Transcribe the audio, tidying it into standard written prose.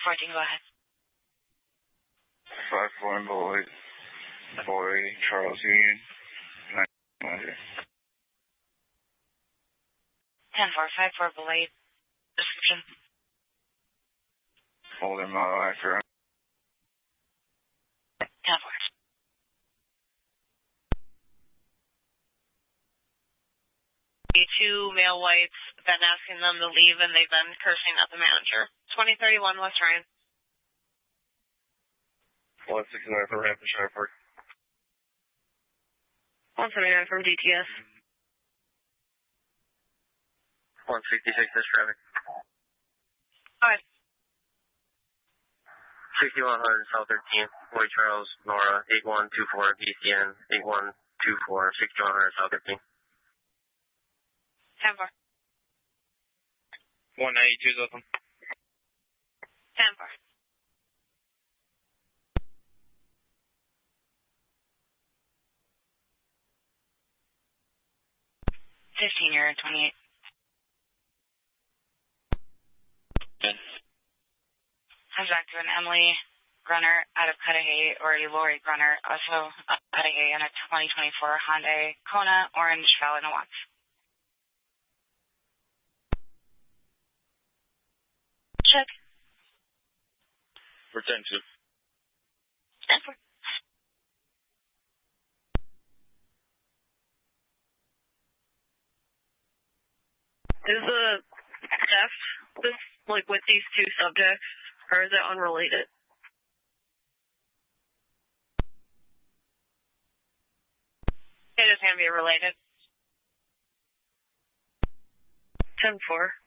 14, go ahead. 5-4 Boyd, Charles Union, 900. 10-4, 5-4 Boyd, description. Older model Acura. 10-4. Two male whites been asking them to leave and they've been cursing at the manager. 2031 West Ryan. 169 from Hampshire Park. 179 from DTS. 166 is traffic. Alright. 6100 South 13, Boyd Charles, Nora, 8124 BCN, 8124, 6100 South 13. 10-4. 192 is open. 10-4. You're 28. Good. I'm back to an Emily Grunner out of Cudahy, or a Lori Grunner, also out of Cudahy, in a 2024 Hyundai Kona Orange Fallon Watts. Check. Return to. 10-4. Is the theft this, like, with these two subjects, or is it unrelated? It is going to be related. 10-4.